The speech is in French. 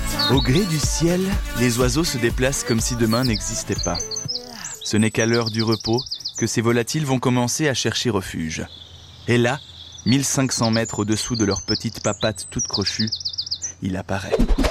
Au gré du ciel, les oiseaux se déplacent comme si demain n'existait pas. Ce n'est qu'à l'heure du repos que ces volatiles vont commencer à chercher refuge. Et là, 1500 mètres au-dessous de leur petite papate toute crochue, il apparaît.